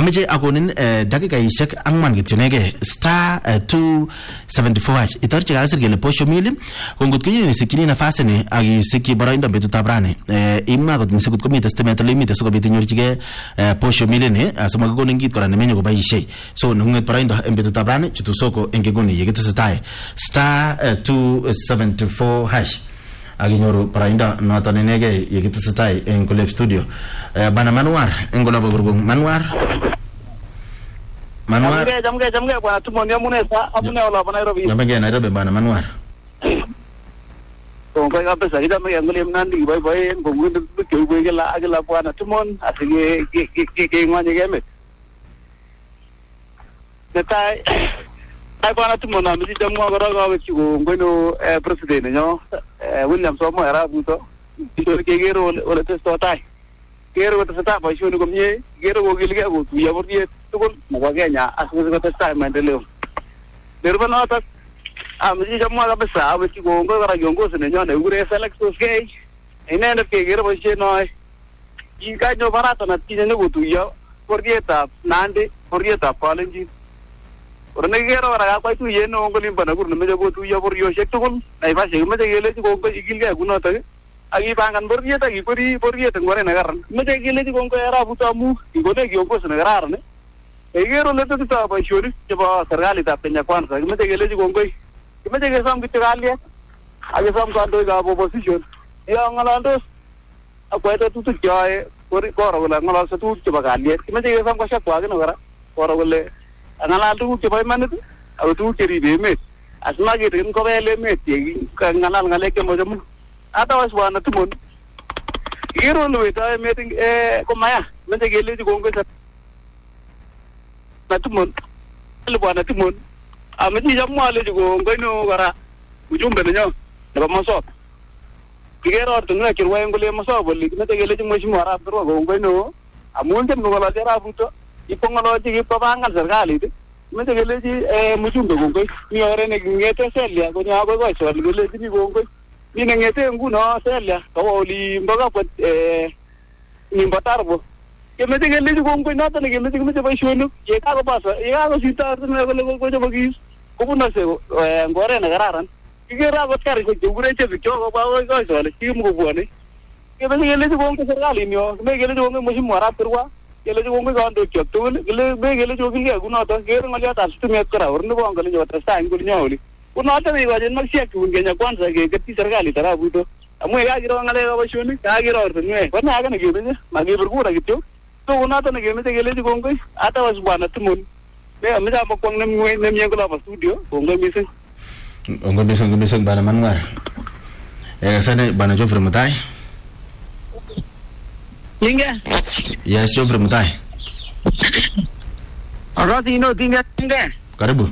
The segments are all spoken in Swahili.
ameche akonin dakikaishek angwan kityonege star 274 itorchi kasir kele posho mili kongot kinyo isikini nafasi ni akisikyi boroindo betutab rani imwa kot mising komite stimet ole imite sikobit inyorchige posho mili ni asimakikonin kit kora nemenye koboishe so nunget boroindo en betutab rani chutu soko en kegoni yekitesetai star 274 hash aginyoru boroindo noton inege yekitesetai en Kulep studio bana Manwar en Golabo Gurgung Manwar Jamge bwana tumoni amune ola bana Nairobi. Jamge Nairobi bana Manwar. Kwa kabisa kida mimi ngule mnandi boy ngongunde kugela agila bwana tumon atige ke ngwanye game. Detai ai bwana tumon na mimi jamwa goroga wechigo ngono president nyo William Somo era buto. Ito kegero ole testo tai. Gero testo ba shoni komye gero go gilge go tuya borye tukul mwa Kenya asiwezi kutestai maendeleo. Ndio maana hata amji jamwa kabisa aweti gongo kara kiongozi nenyone ugure select those guys. Inene kegero boishe noi. Ikanyo barata na tinye kutuya boryetab Nandi, boryetab Kalenjin. Orne gero kara kwa tuye no ngolimba na kurne meje kutuya boryoshek tukul. Na ibashe meje geleji gongo igilge kunoto. Agi bangan boryet agi boryet ngore na garan. Meje geleji gongo era butamu igone kiongozi na garan. Egero leto ta boishori chebo serikalitab Kenya Kwanza kimeche kelechi kongoi kimeche kesom kityo kalyet akesom kandoik ab opposition yo ng'alaldos akwete tutuk cheyoe koro kole ng'alalso tuguk chebo kalyet kimeche kesom koshekwa akine kora koro kole ng'alal tuguk chebo imanit ako tuguk cheribe emet asimaketin kobel emet yeking'alal ng'alek chemochemu otherwise bwana tumon ikere ole wetoi emet komaya kimeche kelechi kongoi Natumon bwana Timon ameti jamwa le ngoino kora ujumbe nenyo nebo Mosop kigero ortunwe kirwa ngole Mosop oli kimete kele mheshimiwa arap kirwa ngoino amunje ngola jara buto ipongolo ji ipabangan serikali kimete kele mjumbe ngoi ni ore ne ngete selia ko nya ko so kele ji ngoi ni ngete nguno selia ko oli mboga pot ni mbatarbo kemete kele kongoi noto ne kemete kemete boishonik ye kako pasa ye kako sita ne kole ko chobogis kubuna se ngore ne kararan kigera ko kari ko jugure che bicho ko ba ko sole kim ko buone kemete kele kongoi serikali nyo kemete kele kongoi mheshimiwa arap kirwa kele kongoi kondo chok tugul kele chobige kunoto ker ngaliot ab stimet kora orne ko ngale yo testa ngul nyoli kunoto ne wajen maksiak kun Kenya Kwanza ke keti serikali tarabuto amu ya giro ngale ko boishonik ka giro orne ko na ga ne kebe magibur kura kityo so unato na gemete keleji kongoi hata wasbwana Timon be amja makwang nemye kula studio kongoi mising bana Manwar sana bana Jofre Mutai Tinga yes Jofre Mutai Arati no tinga karibu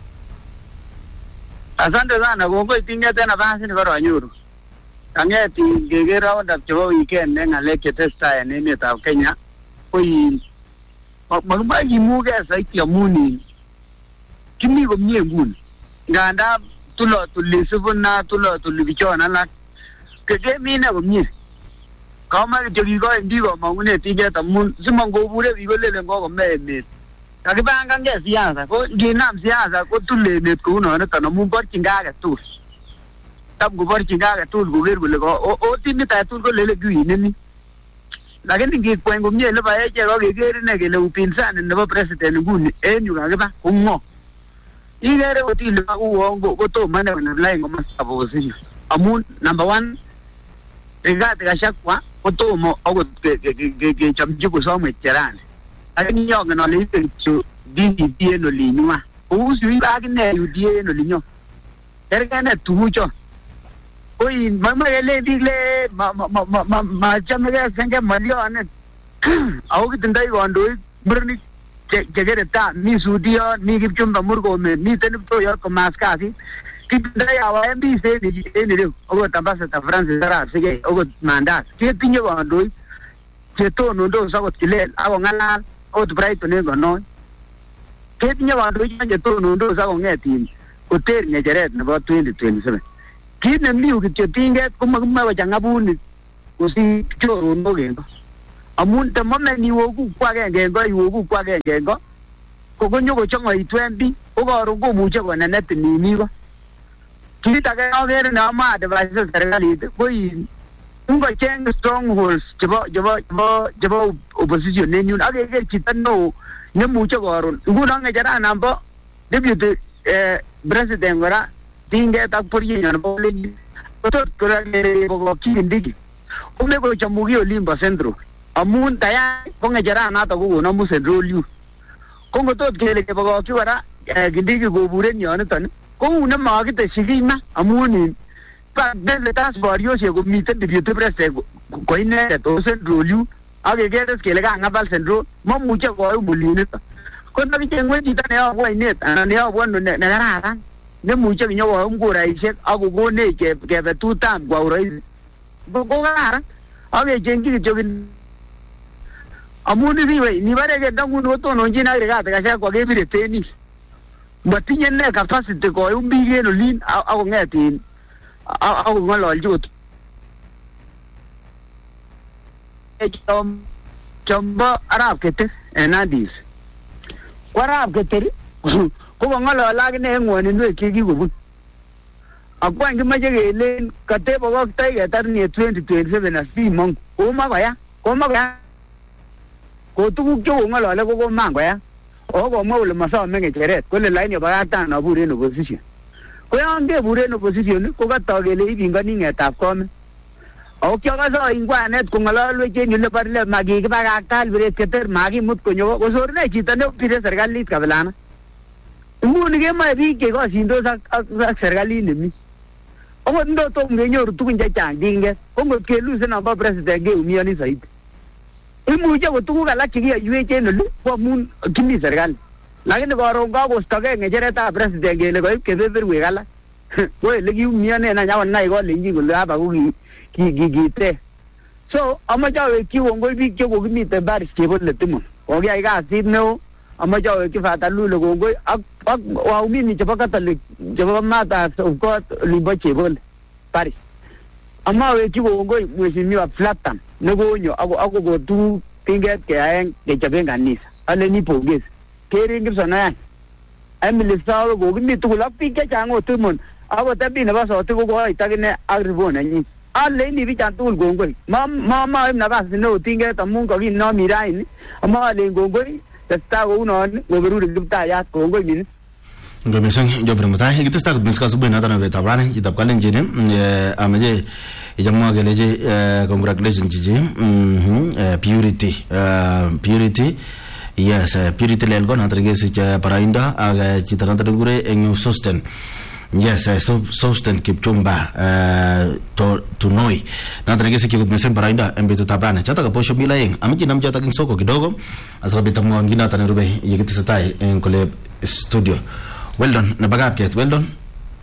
asante sana kongoi tinga tena basi ni baro anyuru kangeti gegera wanda chwa weekend ngale ketesta ya emetab Kenya koi magmagi muge saiti amuni kimi komye ngun nganda tulo tulisubuna tulo tulibichona la kege mina komye kama jogi ko ndigo mangune tinge tamun simango bure bigolele ngo me kakibanga nge siasa ko nginam siasa ko tulene ko no na tanamun borchinga ga tus tab go borchinga ga tus go gergule ko o tinni ta tus go lele guineni lakini ngikwengo mye le ba eje ko gegere ne gele upinzani nebo president nguni enyu kakiba ungo igere otile ba uongo ko to mane na line ngoma sabo zinyo amun number 1 regate kashakwa ko to mo ogo ge chamji ko so mecherane lakini nyonga no le chu dini die no linywa usu iba kine udie no linyo ergane tuhucho oi mama ele digle ma chamega senge malio ane au kitindai gondoi murni jegere ta ni sudio ni kipchumba murgo me ni tenipto yo ko maskasi kitindai awa mbi se ni leo ogo tambasa ta France sara sige ogo mandas kitinye gondoi cheto no ndo sago kile ago ngala o bright ne gono kitinye gondoi cheto no ndo sago ngeti hotel nyejeret nebo 2027 kine miu kityo tinget kumaguma wachangabuni kusi choro ndogendo amun temomen iwogu kwagenge ngo iwogu kwagenge ngo kogonyo kochongoitu MB kokaron komuche konenet nimigo kit age agere ne ama advise serikalit ko ngocheng strongholds chebo opposition nenyun ageger chito no nemuche koron nguno ngejara nambo deputy president kora tinget ak poryenyon bo leni kotot kora ko kindiki ome ko chamugi olimbo central amun tayari ko ngejara nato ko konamu central yu ko ngotot kele kebokokyi kora kindiki koburen yoniton ko une makite shikima amun pa dele tas barioshek komiten deputy president ko inendet o central yu akekeres kele kang'abal central mamuche koyum bulinito ko ndakichengwe chito neyobu ainet anan neyobu ano nekararan nemuche kinyokoyum kuraishek akokonech kebe tutam kwa urais ko kararan akechengchi kityo amun iriwe nibare kendangun kotononjin ak Rigathi Gachagua kwa kebire tenis matinye ne capacity koyum biik en olin akong'et in akong'ololchi kot chombo Arap Keter en Addis ko Arap Keter ko kong'olole akine en ng'woninwek chekikobun akwany kimoche kelen katebokoktoi ketar nie 2027 asimongu komakoya ko tuguk chekong'olole ko komankoya ako komwa kole masome ng'echeret kole laini bakaktan abur en opposition ko yon kebur en opposition ko katoi kele ipingoni ng'etab komen ako kiakose oingwanet kong'ololwech en yule barile makikibakakta Alfred Keter makimut konyo kosorne chito nepire serikalit kabilana nguni kemoe biik chekosindos ak serikalit nemi akot ndo tom kenyoru tugun chechang tinget ko ngot keluse nombo president keumioni saidi imuche ko tuguk alak chekiyoiwech en oli ko amun kimi serikali lakini koron kakostogei ng'echeretab president kele koib kebeberwek alak ko ele kiumionen any akonai kolenjin kole hapa ko kite so amoche awekyi kongoi biik chekokimiten Paris chebole Timon kokiyai kasit neo amoche awekyi Fatalule kongoi ak waumini chebo Catholic chebo Martyrs of God olimbo chebole Paris amawekyi kongoi mheshimiwa Flatan nekonyo ako tuguk tinget keyaen kechoben kanisa aleni pongezi kerin Kipsonoyan Emily Sawe kokimi tugul ak biik chechang ot Timon akot MB nebo Soti ko koit akine ak ripot nenyin aleni bichan tugul kongoi maib nafas neo tinget amun kakinomi raini amalen kongoi testai kounon ngoberuri Kiptayat kongoi mini Ngomisang Jofre Mutai kitesta kutmiska subuhi na tana beta brani kitab kalen jini amaje ijamwa geleje congratulations jiji purity yes purity lelgo na tergesi cha parainda aga chitana tergure enyu sosten yes sosten Kipchumba to noi na tergesi kikutmisen parainda embetu tabrani chata kaposho bila yeng amiji namja taking soko kidogo asabita mwa ngina tana rube yikitisa tai en kole studio. Well done, nabagapket. Well done,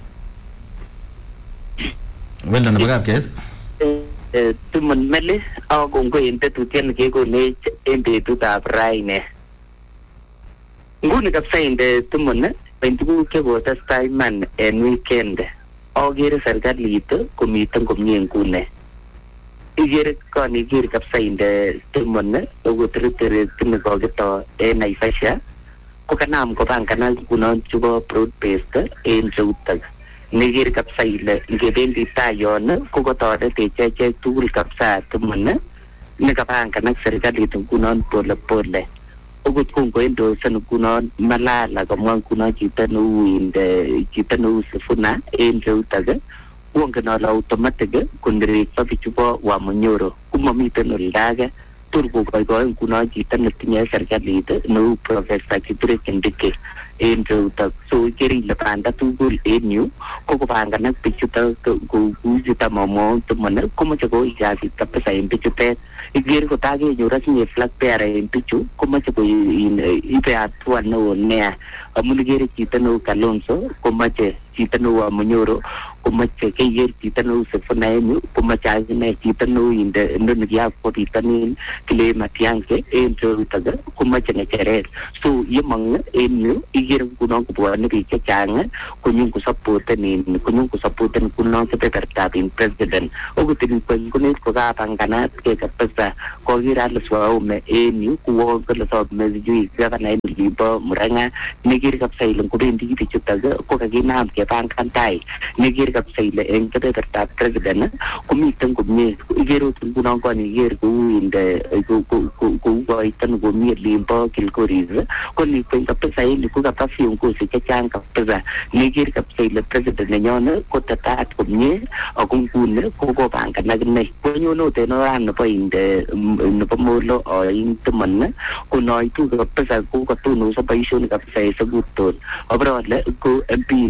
nabagapket. Timon mele ako ngo inte tutien ke ko ne ende tuta praine. Nguni kapsa inde timon pentuku ke go testai man en weekend. Ogere serikalit komiten komie ngune. Igere kon igere kapsa inde timon ogo tritere tinko geto en Naivasha. Ko kanam ko bangana kuno chubo broad based en Joutag nigir kapsa ile ngebendi tayon ko tore te cheche tugul kapsa tumna ne kabangana serikali kuno pole ogut ko endo san kuno malala ko kuno chitanu inde chitanu sifuna en Joutag wonga na automatic kundiri papichubo wa monyoro kumamiten uldaga turbo koy kuna jitan tinya serikali no professor Kithure Kindiki en Joutag so keri la panda tugul enu ko pangana pichuta ko jita momo to mana como chago igasi tapasa en pichute igir ko tage nyura si flag pera en pichu como chago ipe atwa no ne amunigere chitano Kalonzo como che chitano wa Munyoro komache keyer chito neu Sifuna en yu komache akine chito neu Ndonikia ko bitonin kile Matiang'i en rutaga komache ngecheret so yemang en yu iger kuno kubwane biik chechang kunyun kusapoten kuno kebebertab in president ogutin kunet ko kapanganat ke kapasa ko giral swaume en yu kuwo kala sab meziju gavana en libo Murang'a negir kapsaileng kubendi bichutaga ko kaginam ke pankantai negir kapsaile en kebebertab president kumiten kumye igero kuno ko ni ger ku inde ku itan gumye limbo kilkoris ko ni pen kapsa en ku kapasiun ko se chang kapsa negir kapsaile president nenyon ko tatat kumye akung kun ko pankanag ne ko nyono te no ran po inde no pamolo o intuman ko noi tu kapsa ko tu no sa paisyon kapsa sa gutol abroad ko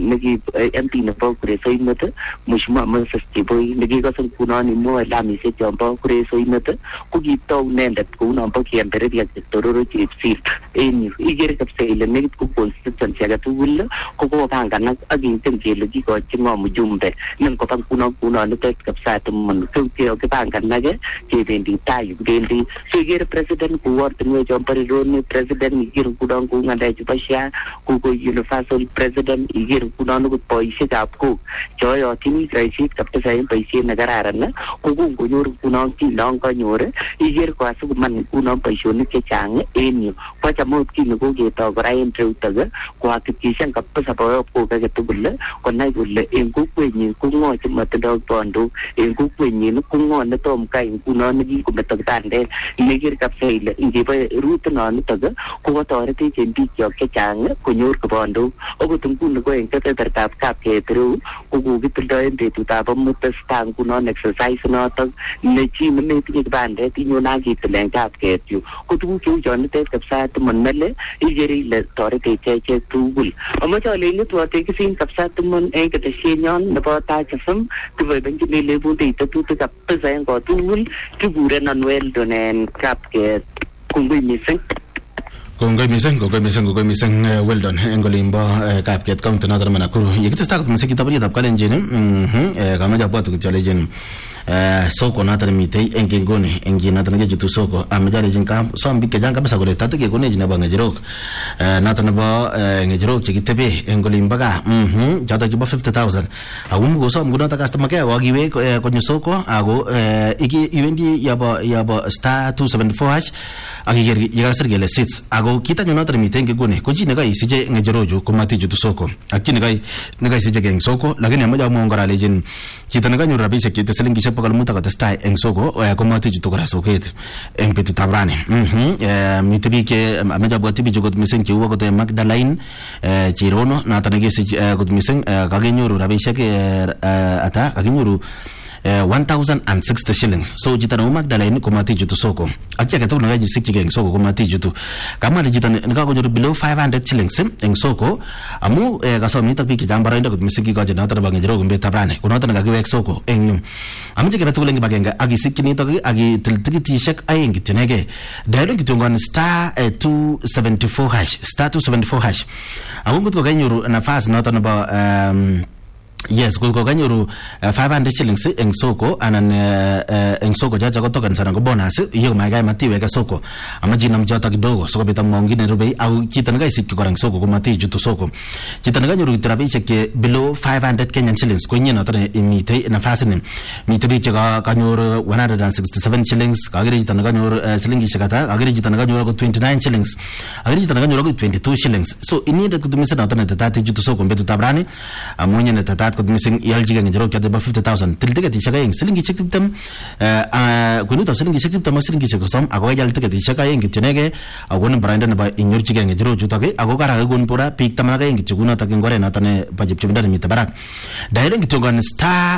MP na po kure so imata mushma masasti boy nagi ko sang kuno ni mo lami se jompo kure so imata ko gito nendat ko na po kiam pere dia tororo chipsi en igere kapsa ile ne ko constitution siaga tu will ko panganag aging tengkelo gi ko chingo mujumbe nang ko pang kuno ne tek kapsa tum ko ke panganag ke bendi tayu bendi so igere president ko wort ne jompo ron president igere kudang ko ngada chupasya ko universal president igere kuno no ko ise tap ko joyo tini crisis kapsa im paise nagararan ko nyor kuno ti long ko nyor igere ko asu man kuno paisyo ni ke chang en ko chamot ki no ge to grain trutaga ko akishan kapsa pa ko ka to bulle ko nai bulle en ku kwenyi ku ngo chmat do pondo en ku kwenyi no ku ngo na tom kai ku no ni ku meto tande negir kapsa ile ingi pa root no ni taga ko to re ti chen ti kyo ke chang ko nyor ko pondo o ko tum ku no ko en ka tertap kap ke tru ku gitul do en de tu ta pa mut stang ku no exercise no ta ne chi me ti ke bande ti no na gi tlen kap ke tu ko tu ku jo ne te kapsa tu man mele igeri le to re te che tu bul o ma cho le ni to te ki sin kapsa tu man en ke te shenyon na pa ta chasam tu ve ben ki le bu te tu kap pa zain ko tu bul tu bure na noel donen kap ke kungui miseng Kongoi miseng well done engolimbo kapket county na dara Nakuru yekitesta kot musiki tabari tab kalenjin kama japo tu challenge soko na tare mitei engengone engina tare jitu soko amejale jinka sombi ke janga basa gole tatu ke kone jina banga jirok na tane ba ngejirok chikitebe engolimbo ga jata jibo 50,000 agum go som guna ta customer ke wagiwe konyo soko ago iki iwendi yabo star 274 hash agiger yigasir gele sits ago kita nyona tare mitei engengone koji nega isije ngejirojo kumati jitu soko akini nega isije geng soko lakini amaja muongara lejin kita nega nyura bise kita selingi pakal muta kata stai eng soko ko mati juto kora soket eng pitu tabrani mitibi ke ameja buat tibi jugot miseng ki uwa kote Magdalene Chirono na tanege si got miseng kagenyuru rabisha ke ata kagenyuru 1,060 shillings so jitana Magdalene kumati jutu soko acha ka tu nagaji sikki geng soko kumati jutu kama le jitana nika ko below 500 shillings eng soko amu kaso mi tapi ki jambara inda gut misiki ko jana tar bangi jero gumbe tabrane kuno tan gagi wek soko eng yum amu jike betu lengi bagenga agi sikki ni to agi tiltiki t-shirt ayeng gitunege dialogue gitungan star 274 hash amu gut ko ganyuru nafasi na tan ba yes ko ganyuru 500 shillings eng soko anan eng soko jaja ko tokan sana ko bonus iyo magai matiwe ka soko amajina mjata kidogo soko beta mongine rubei au kitanaga isikki korang soko ko mati jutu soko kitanaga nyuru tirabe cheke below 500 Kenyan shillings ko nyina tane imite nafasi ni mite ka kanyuru 167 shillings kagere kitanaga nyuru shilingi shikata kagere kitanaga nyuru ko 29 shillings kagere kitanaga nyuru ko 22 shillings so ini da kutumisa na tane tata jutu soko mbetu tabrani amunya na tata ko mising yaljiga ngero kya ba 50,000 tiltiga ti chaga ing silingi chiktim kunu to silingi chiktim silingi chiksam ago yal tiga ti chaga ing tinege agon brand na ba inyor chiga ngero jutage ago kara gon pura pik tamaga ing chiguna ta ngore na tane pajip chimda mi tabarak direct togan star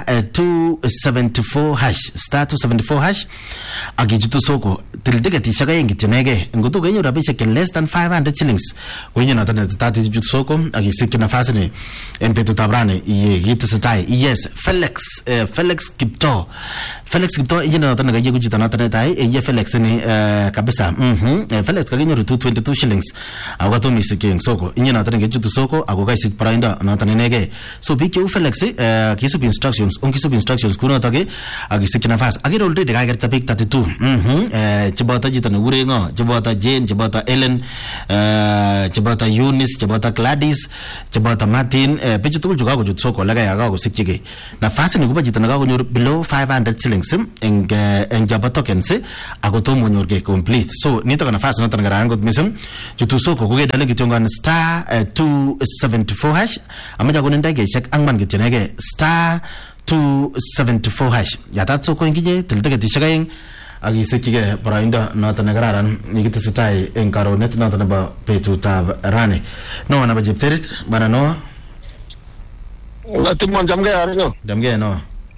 274 hash agi jitu soko tiltiga ti chaga ing tinege ngoto ganyo rabi cheke less than 500 shillings kwenye na tane tati jitu soko agi sikina fasine empetu tabrane iye kitesetai. Yes, Felix Kipto ijina noton ne kaye kuchito noton netai ye Felix ni kabisa. Felix kakinyoru 222 shillings ako to misike soko ijina noton ne kechutu soko ako kaisich paraindo noton inege. So biik cheu Felix kisub instructions kunoto ke akisich nafas akiro already kakerta biik 32 cheboto chito ne kure ngo cheboto Jane cheboto Ellen cheboto Eunice cheboto Gladys cheboto Martin bichu tugul chu kakochut soko laga ya kakosikchige nafasi ni kuba chito ne kakonyor below 500 shillings eng jaba tokens ako tomo nyorge complete. So nito kana nafasi noton ngaran got misem chutu soko kuge dale kitongan star 274 hash amaja kunenda geshek angman kitinege star 274 hash yata soko ingije tiltege tishagaing agisikige paraindo noton ngararan nikitesetai eng karonet noton ba betutab rani no na bajepterit bana no Latimon jamge no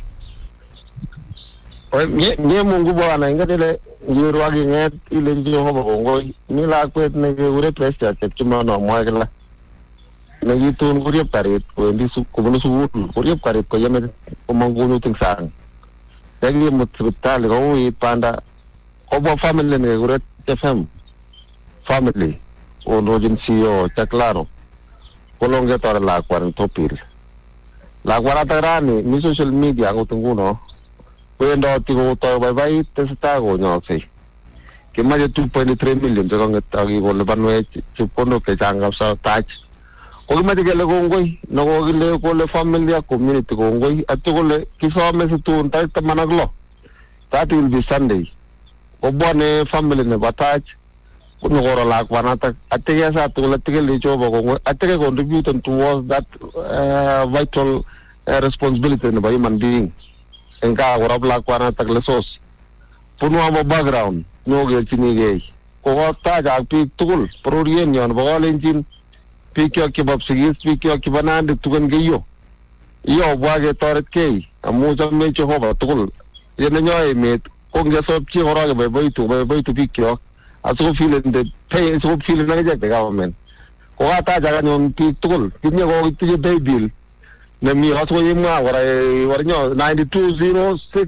Nye Mungu Bwana ingatile ngirwagi nget ile ndio hobo bongo ni la kwet ne ure pressure chuma no mwagla ne yitun kuriep karit ko ndi su ko bunu su kuriep karit ko yeme ko mangunu ting sang dagi muttal ko wi panda obo family ne ure FM family o rojin CEO ta claro kolonge tor la kwar topir la guaratarani mi social media ngutunguno Wendo tigo to bye testa go no sei. Ke ma de 2.3 million de ngam tagi go le banwe chupono ke janga sa touch. Ko ma de le go ngoi no go le ko le family community go ngoi atu go le kiso me se tu ta managlo. That will be Sunday. Ko bone family ne batach ko no go la kwanata atege sa tu le tege le jobo go ngoi atege contribute towards that vital responsibility in human being. Engka ora black warna taglesos punu amo background no ge chinige ko ta ja pi tul prorien yon bogol engine pi kyo ki bab sigis pi kyo ki banan de tugan ge yo wage toret ke amu jam me cho hoba tul yene nyoy met ko ge so chi ora ge bay tu pi kyo aso feel the pay so feel na ge de government ko ta ja ga nyon pi tul kinye go ti de bill Nami also yima waranyo 9206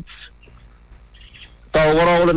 Tawara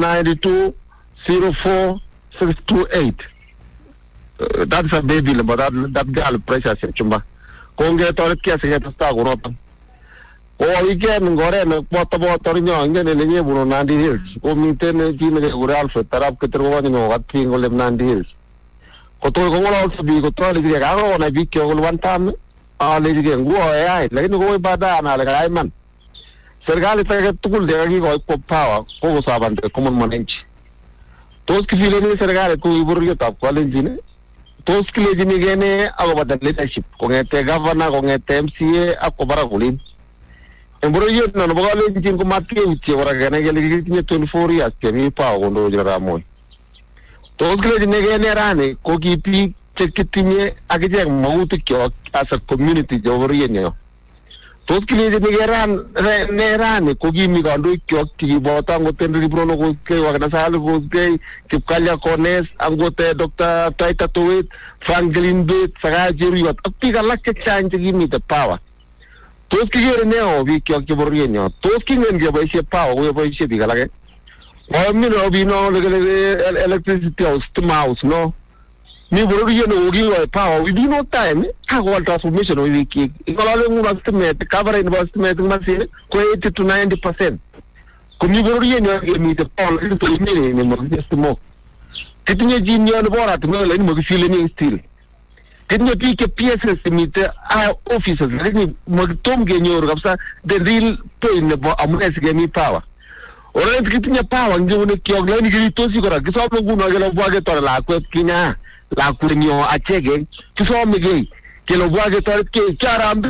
9204 that's a baby but that girl pressure chumba konge toret kia se ta sta gorotan o weekend gore me poto tornyo ngene lenye buno Nandi Hills o mitene jine ge gure alfa tarap ketro no gatpi ngole Nandi Hills ko to ko wala also bi ko to le ge ga na bi ko one time le ge nguo ai lakini ko ibada na le ga man serikali ta tukul de gi ko power ko saban de common manage tos ki file ni serikali ko ibur ta ko le jine tos ki le jine gene ago badal leadership ko ngete governor ko ngete MCA ako bara kulin emburo yet no bo le jine ko matke uchi ora gene ge le gi 24 years ke mi pa ko ndo jara mo tos ki le jine gene rane ko ki pi Chekitinye agije mauti kyo as a community jawriyenyo tos kile je nigeran nerane ko gimi gando kyo ki bota ngoten ribrono ko ke wagna sal ko ke kalya kones angote Dr. Taita Tuwit Franklin Bit saga jiru yot apika lakke change gimi the power tos kile neo vi kyo ki boryenyo tos kingen ge baishe power we baishe bigalage o mi no bino le electricity house to mouse no ni buru yeno ugi wa power we do no time ha ko transformation we ki ikolo le nguna estimate cover in estimate machine ko 80 to 90% ko ni buru yeno mi te power to ni mo estimo kitinye jinyo no bora to le ni mo ki feel ni still kitinye pike pieces mi te offices ni mo tom ge nyor kapsa the real pain ne bo amune se mi power ora kitinye power ngi ne ki ogla ni gi to si ko ra ki so mo nguna ge lo bo ge to la ko kinya la kurinyo achege kiso mege ke lo bwage tor ke charam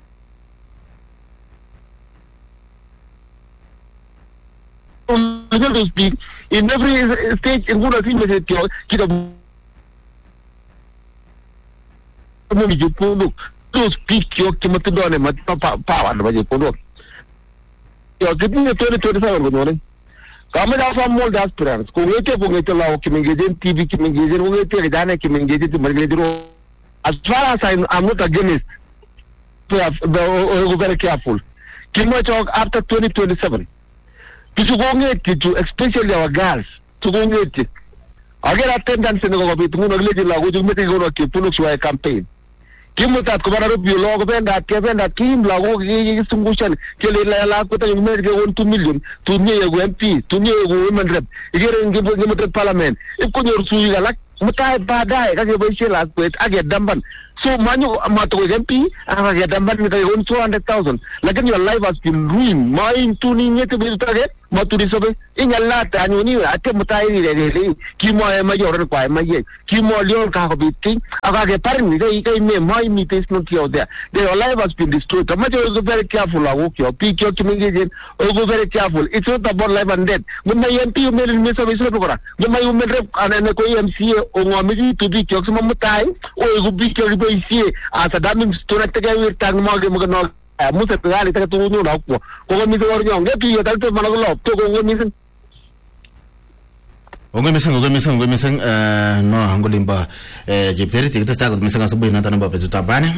to speak in every stage in good thing with it kida mo mi jupo look to speak yo ke matudone mat power na baje podo yo kidni 2027 gonore kami dah sama mall aspirants. Kau ngete lau kemengejen TV kemengejen ngete ke jana kemengejen tu mereka dulu. As far as I'm not against very careful. Kimwachok after 2027. Kitu especially our girls. Tukongeti. Agera attendance ni ko bitu ngono leji la goju meti gono ke pulux wa campaign. Kimutat ko bana biolo ko benda kim la go gi sungushan ke le la ko ta yumer ke 1 million tu nye go MP tu nye go women rep igere ngi parliament ko nyor suyi galak mutai badai ka ke boishe la ko age damban so manyo mato ko MP age damban ni ko 200,000 lakini your life has been ruined mine tu ni nyete bitu tage maturi sobe inyalla ta nyoni ate mutai ni le kimo e mayor ko ai maye kimo leon ka ko biti aga ke parni kai me mai mi tes no tio there their life has been destroyed kamajo is very careful I walk your pick your community go very careful it's not about life and death when my MP mel mi so biso ko ra when my women rep anane ko MCA o ngomiji to bi kyo sama mutai o go bi kyo ribo isi asa damin story tege wir tang mo ge mo no musa pegale ta tu no na ko mi so ro nyong ge ti yo tal to manago lo to go mi sen Ogomiseng no angolimba jipteri tikita sta gomiseng asubuhi na tanamba petu tabane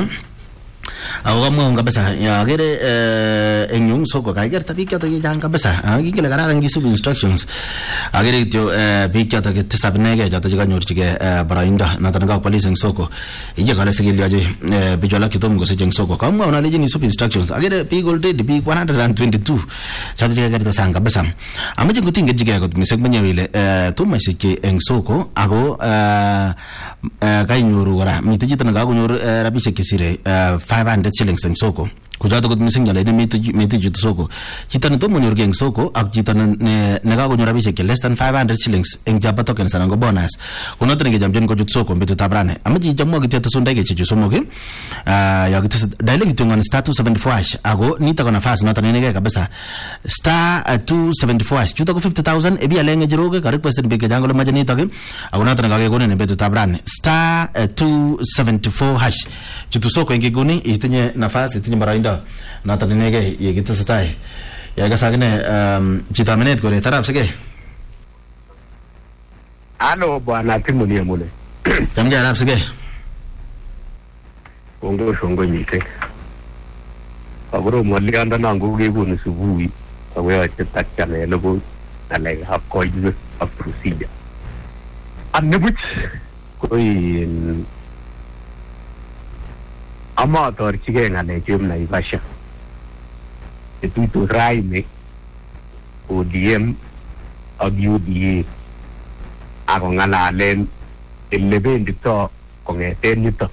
awam ngabasa ya gere enyung soko kaiger tapi kya to jang kabasa gile garang gisu instructions agere tyo bikya to get sabne ge jata jiga nyor chige barainda na tananga police soko ije kala sigili aje bijola kitom go sejeng soko kamwa una leji ni sub instructions agere p gold b 122 jata jiga gerta sanga basa amaje gutinge jiga go misek banya wile to masike eng soko ago kai nyoru wara mitiji tananga go nyor rabishe kisire 500 shillings en soko kujato kut missing jale ne meti jitu soko chitana to monyor geng soko ak chitana ne ga gonyor abishe ke less than 500 shillings en jaba token sanango bonus kuno tene ge jamjen ko jitu soko mbetu tabrane amaji jammo ge teto sunde ge chichu somoge ya ge dialing tungan status 74 ago nita kona fast nota ne ge kabisa star 274 chuta ko 50,000 ebi alenge jiroge ka request be ge jangolo majani toge ago nota ne ga ge gone ne mbetu tabrane star 274 hash jitu soko nge goni itinye nafasi itinye marainda na tanenge ye gita satai ya ga sagne chitamenet gore tarap sege alo bwana timuni mule tamge arap sege kongo shongo nyite agoro molianda nangu ge bunu subui awe atakane logo ale hakko izu a procedure annebuch koi ama torchige ngane jumna ibasha itu raime ODM UDA ako ngalalen elebendi to kongeten nito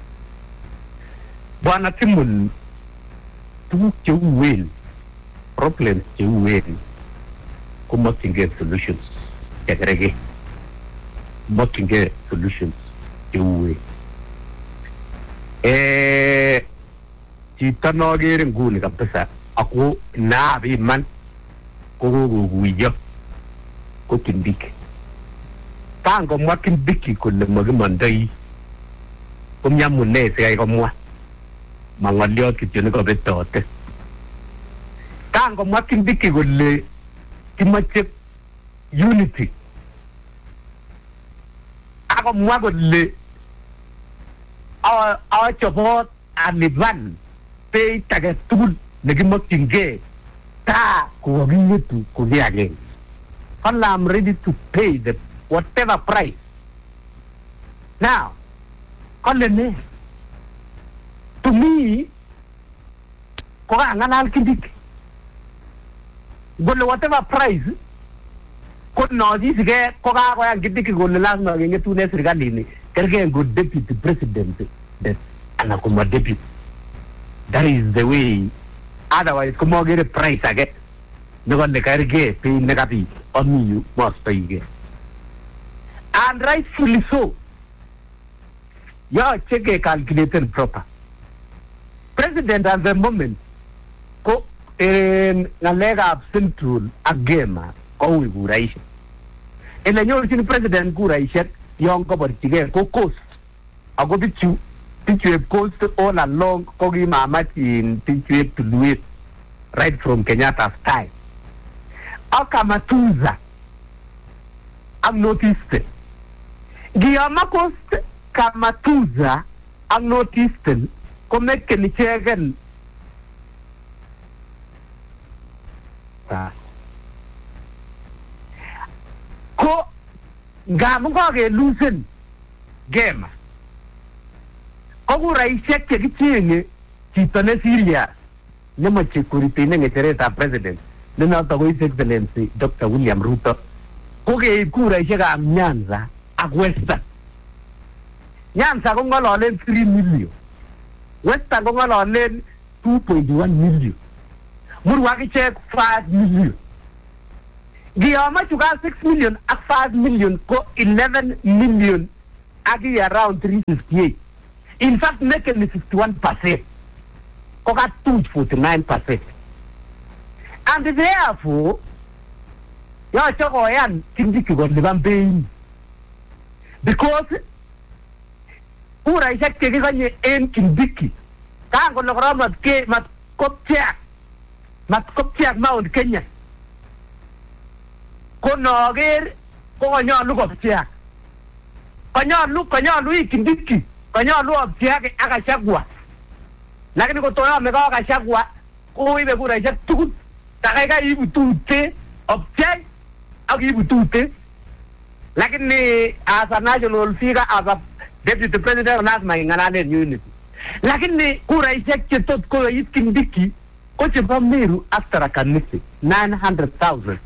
bwana timun tuguk cheuwen problems cheuwen kumokyingei solutions chekereke mokyingei solutions cheuwen chito nagere nguni kabisa ako nabi man koguguyo ko kindiki tango makindiki kole magimandai kumnyamune sigai komwa mangoliot kityo ne kobetote tango makindiki kole kimache unity ako mwa kole our chobot alivan pay tage tugul negimaktinge ta ko giyetu ko giage I'm ready to pay the whatever price now kolene to me ko nganal kindik gole whatever price ko no disige ko ga ko kindik gole lasma nge tu ne serikali ni kerge go deputy president that anakuma deputy that is the way otherwise como get a price again no gonna kerge pay negative on you must pay again and rightfully so check a calculated proper president at the moment ko in nalega central agema ko wiguraisha ina nyo tin president guraisha young ko bartige ko coast ago bichu coast all along ko gi mama in bichu to Louis right from Kenyatta style akamatuza am noticed Giyama coast kamatuza am noticed komeken ichegen ko ngamun kokelusen game ko kuraisiek chekichenge chito ne serious nemoche kuriteine ng'echeretab president ne noto ko His Excellency Dr. William Ruto ko keib kuraisiekab Nyanza ak Western. Nyanza ko ng'ololen 3 million, Western ko ng'ololen 2.1 million, Murwa akichek 5 million. Giyama chuka 6 million ak 5 million ko 11 million agi around 358. In fact, making 51%. Ko ka 49%. And therefore, yo choko yan Kindiki got liban paying. Because ura isek kege kanye en Kindiki. Kango lokra mat kopchak Mount Kenya. Konoger ko kanyolu kopchak. Kanyolu Kindiki. Kanyolu opchak akachagwa. Lakini kotoya meka akachagwa ko ibe kura isek tukut. Takaiga ibu tute opchak ak ibu tute. Lakini as a national figure, as a deputy president, lazima ing'alalen unity. Lakini kura isek chetot ko it Kindiki ko chebo Meru after a kanisi 900,000.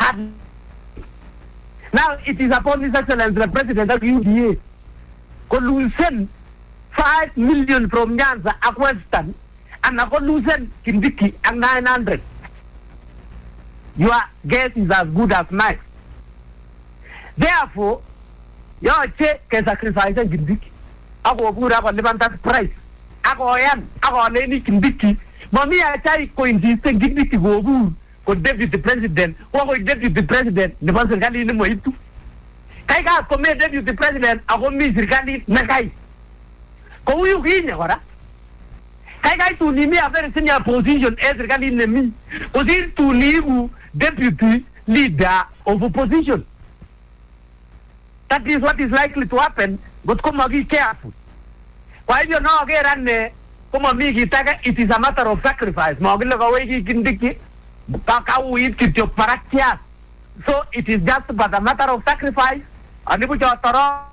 Now it is upon His Excellency the President of UDA ko loosen 5 million from Nyanza and Western and ko loosen Kindiki and 900. Your guess is as good as mine. Therefore, your check can sacrifice Kindiki. Ako pura ko liban that price. Ako yan, ako leni Kindiki. Mami achai ko insist Kindiki go bu ko deputy president. Ko deputy president ne ba serikali ni mo itu. Kai ka ko me deputy president ako mi serikali na kai. Ko uyu kinya wala. Kai tu ni mi a very senior position as serikali ne mi. Osin tu ni deputy leader of opposition. That is what is likely to happen, but come be careful. Why you know again come it is a matter of sacrifice. So it is just but a matter of sacrifice. And if you are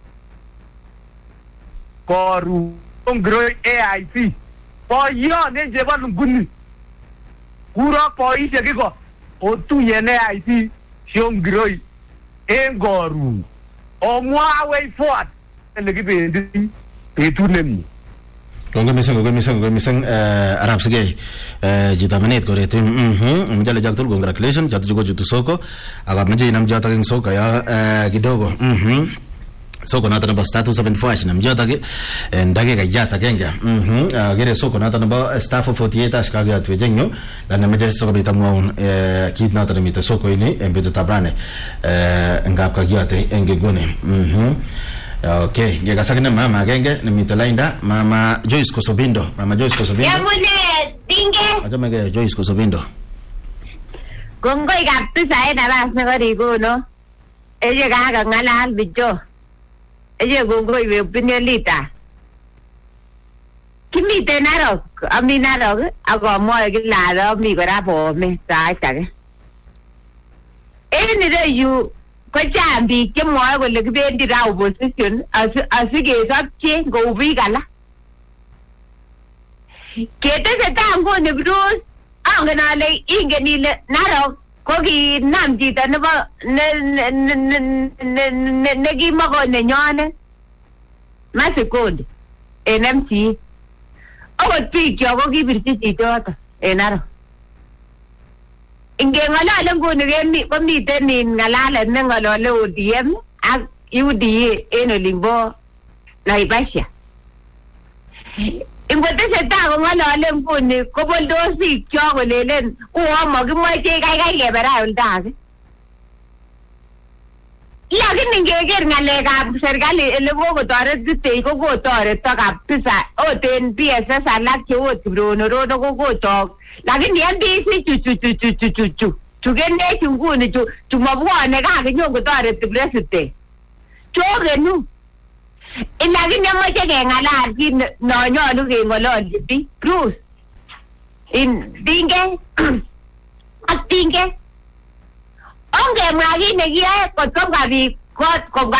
for grow AIC for your name guni Kura for each go or 2 year AIC shom grow engoru or more way forward and give it to them. Misang Arab sige jita menit ko rete mjale jaktul congratulations jatu jugo jutu soko aga mje nam jata king soko ya kidogo soko nata namba status 74 nam jata ke ndage ga jata kenga gere soko nata namba staff 48 ashka ga twejenyo la nam mje soko bita muon kit nata mita soko ini embeto tabrane ngap ka giate engegone okay, ya kasakina mama genge ni mitalainda mama Joyce Kosobindo. Mama Joyce Kosobindo. Ya mune dinge. Aja mege Joyce Kosobindo. Kongoi kabisa ena bas ngari gono. Eje ga ngala bijo. Eje kongoi we pinelita. Kimi tenaro, aminaro, ako mo gilado mi gora po me sa sage. Eni re you ko chambi ke mo ko le bendi ra opposition asige sapche go vigala kete se tango ne bruce angana le ingeni le naro ko gi namji tan ba ne gi ma ko ne nyane masekond NMC o ti kyo ko gi birti ti to enaro inge ngala ngo ne mi ko mi tenin ngala ne ngalo le ODM ak UDA eno limbo na ibasha ingo te se ta ko ngala le ngone ko boldo si kyo ko lelen o mo ki mo te kai ke bara ulda ya ke ninge ger ngale ga serikali le go tore te ko tore to ka pisa o ten PSS ala ke o tibro no ro go to lakini yandi tugende chunguni tumabwane kake nyongo tore president chogenu lakini amache kengalal kit nonyolu kengololji biik Bruce tinge ak tinge ongemwa kit nekiyoe kot kobwa biik kot kobwa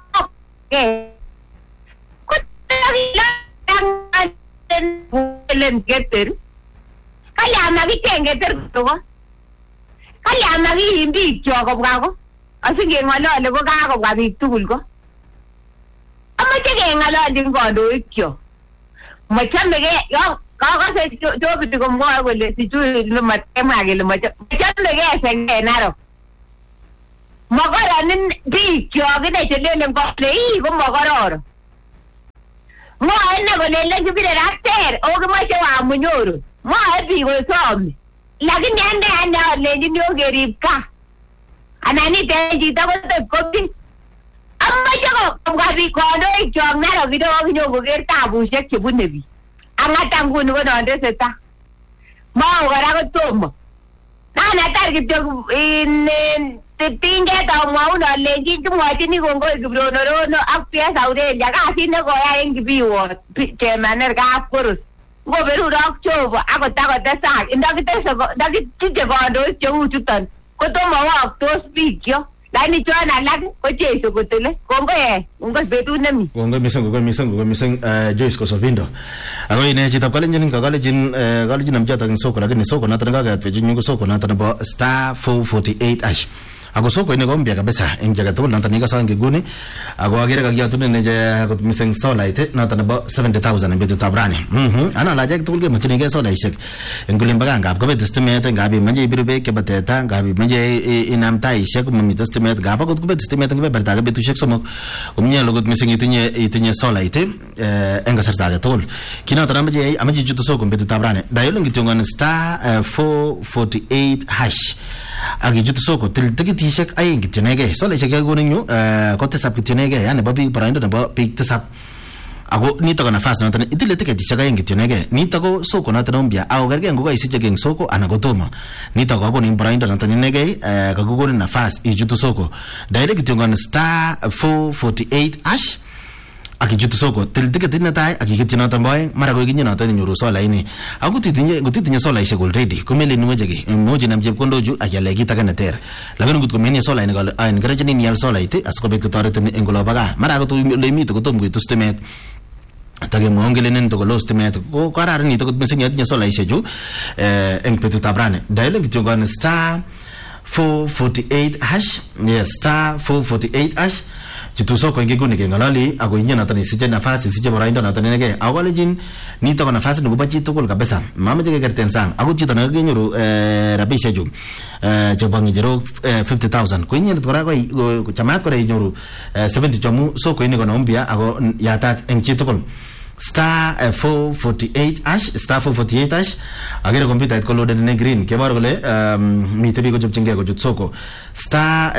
Geter kalama kicheng Geter ko kalama kiim biik kyok kobwa ko asingengolole ko kakobwa biik tugul ko amache kengololchin kandoik kyok machamege kakase chobiti komwoe kole sijui matemwa kele machamege senge Narok makoronin biik kyok ine chelelen kole ko makororon mwae ine kolelen kibire dakter okimache wamunyoru mwae biik kosomi lakini ane alenjin yo kerib kaa anan iten chito koteb kobi amache kobwa biik kandoik kyok Narok kidogo kinyokoker tabusiek chebune biik ang'ata nguni ko nondeseta mao kora kotomo nanatar kityo tinget amwaun alenjin kimwochini kongoi Kiprono ak PS Aurelia kasit nekoyai en Kibiwot chemaner kapkoros ngoberurok Jobo akotakotesak ndakituche kandoik cheu chuton kotomo woktos biik kyok lakini chon alak ko Jesu kotile kongoi betut nemi kongoi mising Joyce Kosolvindo ako ine chitab kalenjin kalenjin amchatak eng soko lakini soko noton kaketwechin ko soko noton nebo star 448 ash ako soko ine kompya kabisa eng jaga tugul noton ikasa ngiguni ako agere kakiyatunen je kot mising solait noton nebo 70,000 betutab rani ana la jag tugul ke makini solaishek eng kulimba ngap kobet stimet ngap imeje ibiru beek chebo teta ngap imeje inam taishek mamite stimet ngap akot kobet stimet eng beberta ke betushek somok umnyelo kot mising itinye solait eng kasarta age tugul kinoton amache chuto soko betutab rani dayoleng kityongon star 448 hash akichutu soko til tikitishek aeng kityonege solaishek yakoning yu ko tisap kityonege yani bo biik baraindo nebo biik tisap ako nito ko nafas noton itile tiketishek aeng kityonege nito ko soko noton ombia ako kerge ngo kaisiche eng soko ana kotomo nito ko konin baraindo noton inege kakukonin nafas ichutu soko direct kityongon star 448 hash akichutu soko til ticket netai akiketyi noton boeng mara ko kinye noton inyoru sola ini ako titinye solaishek already kumele nuwejeki moji nam chepkondoju ayale kit age neter lakini ngot komenye sola ini kale ayin kerecheni nial solait asikobit kotoretin eng olobaga mara ko leimito kotom koitu stimet takemwongelenen to lo stimet ko kararan nito kot mising yatinye solaishek chu eng betutab rani dial kityo kon star 448 hash yes star 448 hash chitu soko ingeguni kengalali ako inye noton isiche nafasi isiche baraindo noton inege awalejin nito ko nafasi nuko bachi tugul kabisa mama jege kerten sang ako chito nakakenyoru rabishe ju chobangi jero 50,000 ko inye kora ko chamat kora inyoru 70 chomu soko ini kono umbia ako yatat eng chitugul star 448 hash star 448 hash agere computer it ko loaded in green kebaro kole mitebi ko chopchinge ko soko star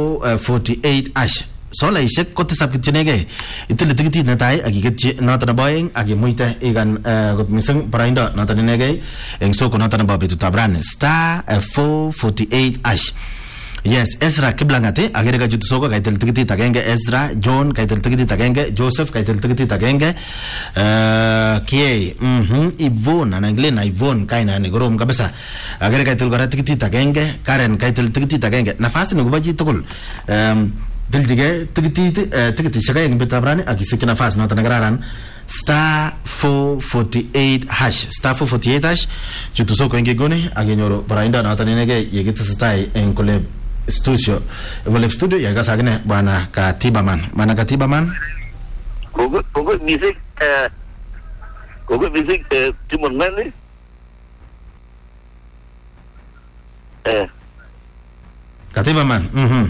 448 hash sola ishek ko tisap kityonege itile tikitit netai akiketyi noton nebo aeng akimuite ikan kot mising baraindo noton inege eng soko noton nebo betutab rani star 448 hash yes Ezra Kiblangate agere kachutu soko kaitil tikitit agenge Ezra John kaitil tikitit agenge Joseph kaitil tikitit agenge Yvonne anainglena Yvonne kaina ni gorom kabisa agere kaitil kora tikitit agenge Karen kaitil tikitit agenge nafasi ni kubaji tugul diljige tikiti shaka eng betutab rani akisikyi nafas noton nekararan star 448 hash star 448 hash chutu soko eng ngiguni akinyoru baraindo noton inege yekitesetai eng kole studio yakasakine bwana Katibaman Kogo music Timon Meli Katibaman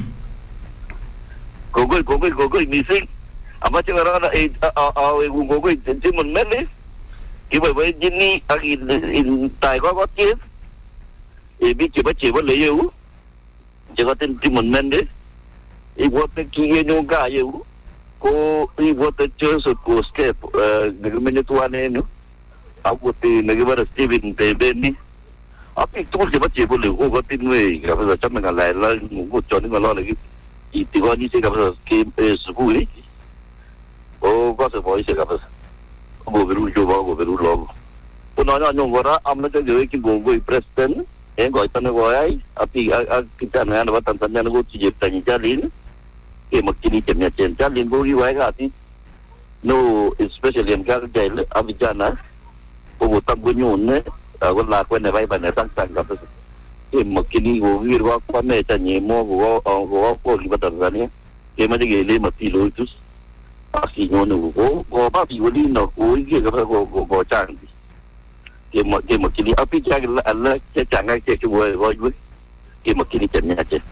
Kogoi music amache karana kogoi Timon Meli kiboiboe jini ak in tai kokotiet biik chebo leyeu chekoten Timon Mende ibwote kikenyo gaa yeu ko ibwote Joseph Koskep nekimenye tuwan en yu akwote nekibore Stephen Pembeni ak biik tugul chebo leu kokotinwei kabisa chome ng'alalet ngotchoni ng'olole itikonyise kabisa subui o kose boise kabisa go beru jo go beru logo kuno nyongora amna te ge ki go president go itane go ai api kita na na Tanzania go tije tani jalin ke makini temnya jalin go ri wai ga ti no especially in Garjail Abidjana go tagunyon ne go la ko ne bai ba ne sang kabisa ke makini go ri wa kwa me tani mo go ko li Tanzania ke ma de ge le mapilo tus asi nyono go ba bi wali no go ge ga go chang ke makini api jaga Allah ke changa ke go ke makini temnya che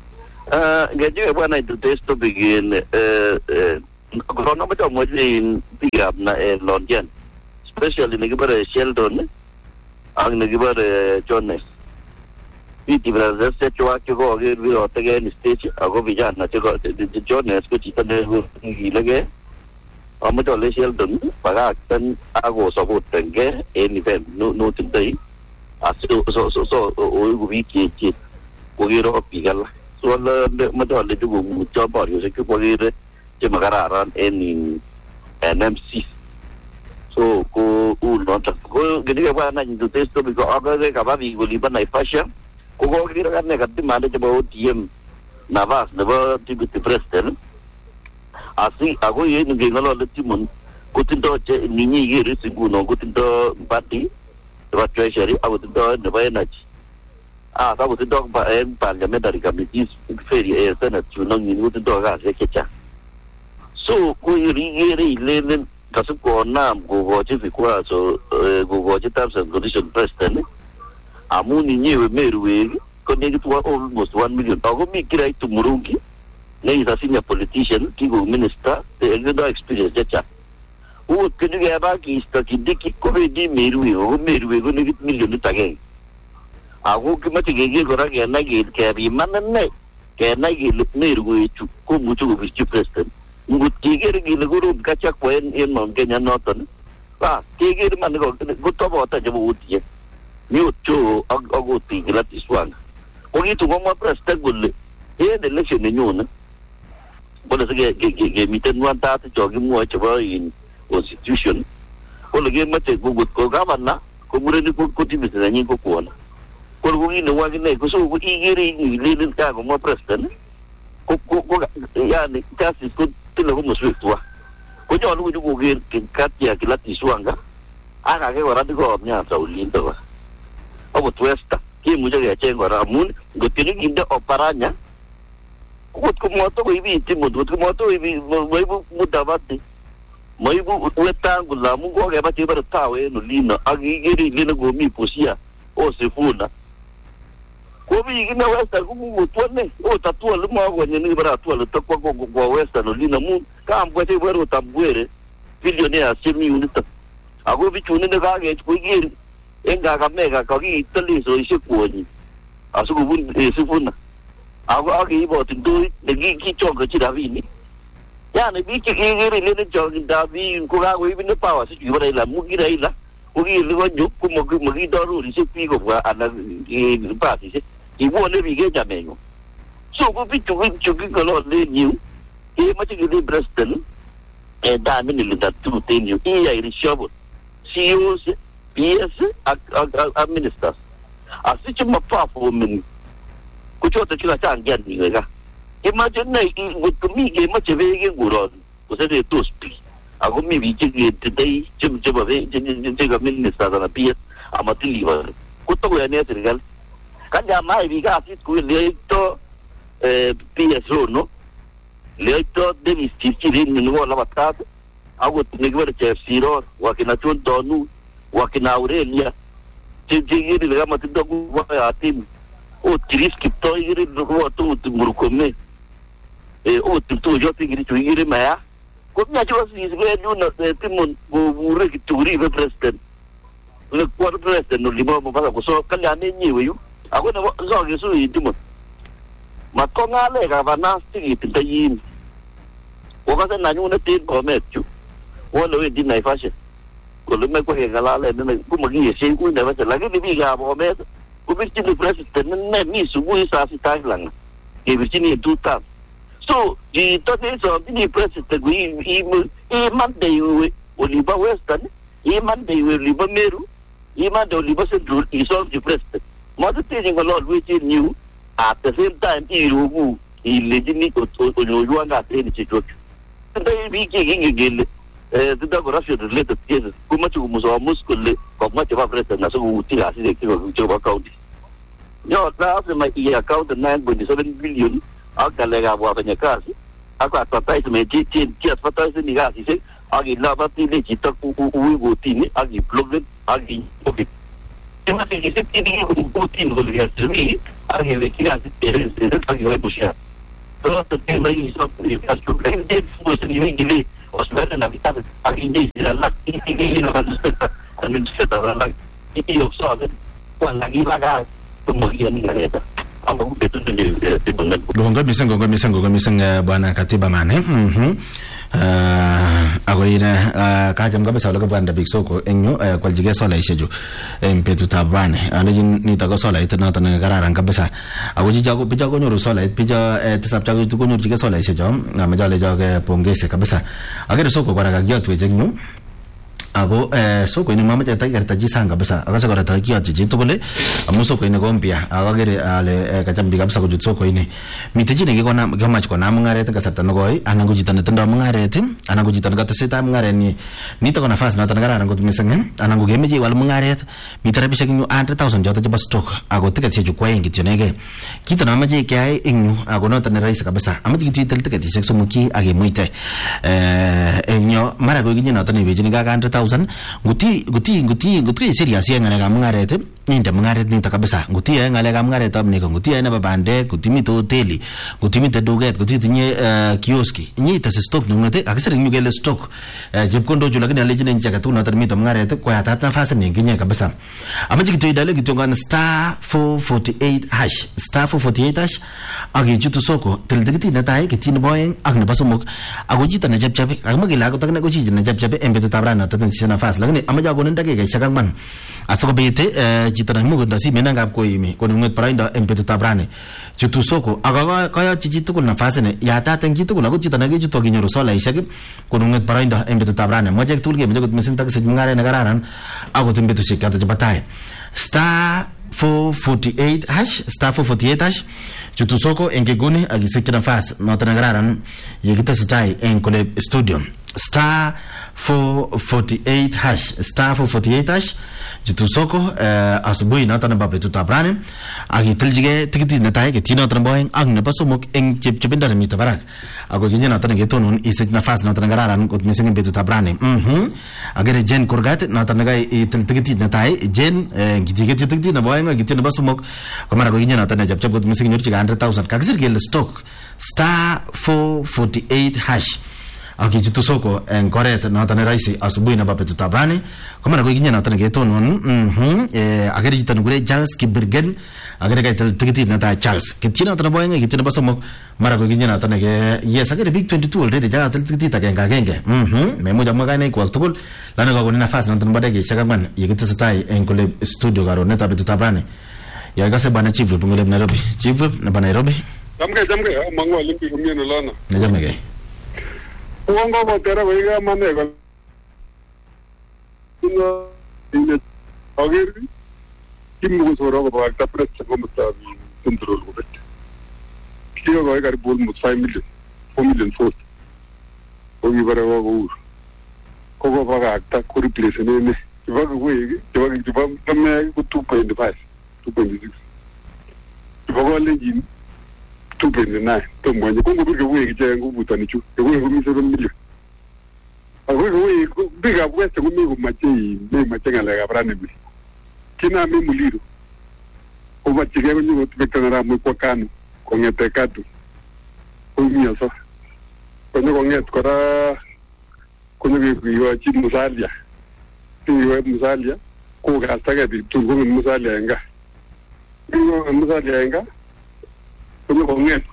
gaji bwana itu test to begin corona macam mungkin tiap na London especially negeri ber Sheldon ang negeri ber Jones di Brazil se cua cuba agak lebih otak ni stage aku bicara na cuba Jones ko cita ni lagi macam le Sheldon pada kan aku sebut tengke event no tintai asu so aku bikin aku kira pigal soalnya macam le juga coba yo saya kira cuma kararan ini NMC so ko nonton ko gini apa na itu test tu biko agak kabar biko liban naik fashion ko kira kan negatif mana coba TM navas nava tiba president asi aku ye nunggu kalau le timun ko tinto nini giri siguno ko tinto party wa treasury aku tinto nava energy sabu tinto parliamentary committee feri senate tunong ini ko tinto ga sekecha so ko iri lelen kasu ko nam go je fikwa so go je terms and condition president amuni nyewe meruwe ko ne tu almost 1 million ako mi kira itu murungi ne isa senior politician ki go minister the experience jacha o kenu ga ba ki sta ki diki ko di meruwe go ne million tage ako ki mati ge go ra ge na ge ke bi manne ke na ge meruwe chu ko mucho go vice president ngut tigir gi leguru kaca koen in mon Kenya noton tigir man go tobo ta jabu utie ni utu agu tigir tiswan ko gitu mo presta gulle de election ni nyuna bola ge miten wan ta jogi mo chaba in constitution ko lege mate gugut ko gamanna ko mureni ko timis na nyi ko kona ko go ni wa ne ko so ko igiri ni lelin ka mo presta ko yani kasi ko tilo ko muswe tuwa ko jo lu ko ge katia kilati suanga aga ke wara ko nya sa ulindo ba obo tuesta ki mu je che ngora mun go tini inde oparanya ko moto ko ibi timo ko moto ibi mai bu mudabati mai bu wetang la mu go ge ba ti ber tawe no lino agi geri lino go mi posia o se funa ko bi gina westa ko mu tuane o tatua lu ma go ni bara tuale to ko go westa no lino mu ka am ko te bero tambuere billionaire semi unita ago bi chune de ga ge ko gi enga ga mega ko gi tali so isi ko ni asu ko bun se funa ago agi bo tin do de gi ki cho ga chi da vi ni ya ne bi ki gi ri le cho da vi ko ga go bi ne pa wa su ju bara la mu gi dai la ko gi lu go ju ko mo gi do ru ri se pi ko ga ana gi pa si se i buone bi ge jameno so ko bi tu ko lo le new e ma ti ge president e da mi ni da tu te new e ai rishobo CEOs PS a ministers a si chuma pa fo min ko cho ta chila chang gen ni ga imagine nei ko mi ge ma che ve ge guro ko se de to speak a ko mi bi ge dei chum ba ve je ga minister da PS a ma ti li ba ko to ya ne trigal kan ya mai vi ga si ku le to PSO no le to de mi sti ni no la batata ago ne gwer che siro wa kina chon donu wa kina Aurelia je giri le ga ma to wa ya tim o tiris ki to giri do ko to murukome o to yo ti giri tu giri ma ya ko mi ajo si ge no timon go bure ki turi ve president le kwar president no limo mo ba ko so kanya ne ni we yu ako na zo ge su yitimo makonga le ga bana sigi pintayin o ka na nyu na tin ko me chu o lo di nai fa she ko lo me ko ge gala le ne ku mo gi se ku ne ba la ge bi ga bo me ku bi tin president ne mi su bu sa si ta lang ge bi tin tu ta So the topics of the president we Monday Oliver Western, Monday Oliver Meru, Monday Oliver Central is of the president. Mother teaching a lot which he knew at the same time he legitimate or got any situation. Today we kicking again the Russian related cases, who much was almost of much of our president as who tell us the Joba County. Your class in my account 9.7 billion. Akalega wafanya kazi akatataisa mechi advertising ni kazi se agi labati le chita uwe tini agi blog agi okay kama sisi tini utin ngoliya simi agi le kiasi tere agi wa bushia to tema hii sio ni kazi blend fuso ni ngili osmana na vitatu agi ndi la tini na vanspeta administrator la hiyo sawa kwa lagi laga tumogia ni ngaleta Gonga miseng bwana katiba mane ako ina kajam gabe sawla banda big soko enyo kwal jige sola isheju empetu tabane anajin ni tago sola itna tan gararan kabisa ako jijago bijago nyoru sola bija tisap jago tu nyoru jige sola isheju amajale jago pongese kabisa agere soko kwara gagya tu ejegnu ako soko ini mama jata garta jisanga kabisa akasa garta kiya jitu bole amusoko ini gombia agere ale kacambi kabisa ko soko ini miteji ne gona gamach ko na mungare ta kasata no goy anangu jitana tanda mungare tim anangu jitana gata seta mungare ni ta kona fast na tanga rango tumisangen anangu gemeji wal mungare mitara bisa kinyu 100,000 jota jaba stock ako ticket seju kwa yengi tinege kita na maji kai inyu ako no tan rais kabisa amaji kitu ticket sekso muki age muite enyo mara go ginya na tan beji ni ga 100,000 guti serious yang ngale ngarete ninda mngaret ni takabisa guti yang ngale ngarete ab ni guti na babande guti mi to hoteli guti mi doget guti tinye kioski ni ta stop nungate akisere nyugele stock jeb kondo jula kini alejine nchaka tu na tarmita mngarete kwa tata fasa ni nginya kabisa amaji kitu idale kitu ngana star 448 hash star 448 hash agi jutu soko tildikiti na tai kitini boyeng agne basumuk agojita na jab jabe agmagila ko takna goji na jab jabe embe tabrana sina fas lakini amaja ko nenda ke shakang man asoko bete jitana mugo ndasi menanga ko yimi ko nunget parainda empetu tabrane jutu soko agaga kaya jitu ko na fas ne ya ta tan jitu ko lago jitana ge jutu ginyoro sola ishake ko nunget parainda empetu tabrane moje tulge mejo mesin tak sejungare nagararan ago tempetu sikata jabatai star 448 hash star 448 hash jutu soko engeguni agisekina fas notanagraran yegita sitai en kole studio star 448 hash star 448 hash jitu soko asubuhi na tana babe tutabrane agi tiljige tikiti natai ke tino tramboeng ang ne pasumok eng chepchependa mi tabarak ago ginya na tana getonun isit na fas na tana gararan kot mesing be tutabrane agere jen kurgat na tana ga tikiti natai jen gitige tikiti na boeng agi tino pasumok kamara go ginya na tana chepchep kot mesing nyurchi 100,000 kagisir gel stock star 448 hash agi jitu soko en koret na tana raisi asubuhi na bape tutabrane kamara go ginya na tana getonun agere jitan gure Charles Kibirgen agere ga tikiti na ta Charles kitina tana boeng agi tino pasumok mara go ginya na tana ge yes agere big 22 already ja tikiti ta genge memo jamma ga ne ko aktul lana go na fast na tana badege shagaman yigita satai en kole studio garo neta be tutabrane ya ga se bana chief bungole Nairobi chief na bana Nairobi jamge mangwa limpi kumyeno lana na jamge uongo botera wega manego ino ageri kimu soro ko bakta press ko mutabi control ko bet kiyo go gar bol mut 5 million 4 million post o gi bara go ko bakta ko replace ne baga wegi baga tamme ko 2.5 baga lengi 2.9 to mo ni ko ngo wegi je ngo butani chu ko ngo mi 7 million ko biga wese ko mi ko machi me machenga la gabrane mi kina mi muliro o machige ko ni ko bekana mo ko kanu ko ngete katu ko mi so ko ni ko nget ko ra ko ni ko yo chi musalia ti yo musalia ko ga taga bi tu ko musalia nga ko musalia nga ko ni ko nget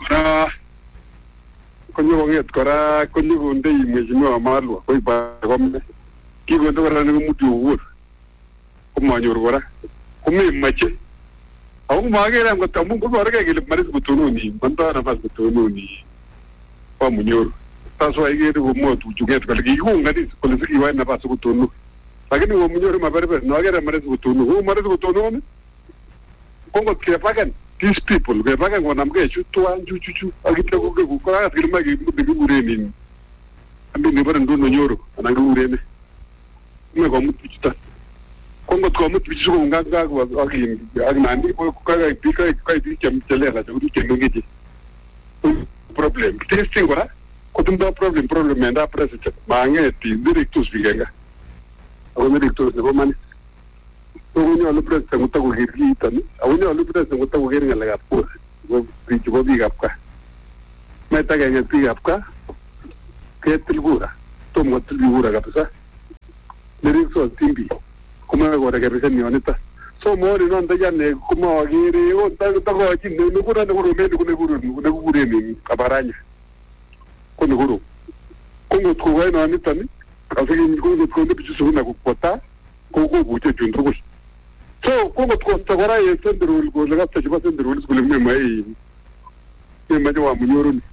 ko ra ko ni ko ndei mheshimiwa Malwa ko ba gombe ki ko ndo ra ni mutu wur ko ma nyor wora ko mi mache awu ma ga ram ko tamu ko ra ga gele maris ko tunu ni banda na pas ko tunu ni kwa Munyoro. Sasa waigere go motu juget kale kiunganisha kule sikiwa na basi kutunu. Lakini wa Munyoro mabarabara no agera mare kutunu. Hu mare kutunu ne. Kongo kepagan these people kepagan wanamge chutu anju chuchu agitego go kwa kilima gure ni. Ambi ne bare ndo Nyoro ananga urene. Mwe mutu chuta. Kongo kwa mutu chuko nganga kwa aginandi kwa kai chamchelela chuko chenongeti. Problem. Testing gora. Kutumba problem enda president. Mangeti directors bigenga. Ako directors ne bomani. Unyo lo president ngutago girita ni. Unyo lo president ngutago giringa laga po. Go bicho bigapka. Meta genge bigapka. Ketilgura. Tomo tilgura kapsa. Directors timbi. Kuma gora kapsa ni onita. So mori non da yanne kuma wagiri o tago ajin ne gura ne guru me ne guru ni kabaranya. Kono guru. Kongo tkuwa no anitani. Afiki kongo tkonde bichu na kupota. Kongo buche jundu. So kongo tkosta gora yesendru go laga tajiba sendru skule me mai. Me mai wa Munyoro ni.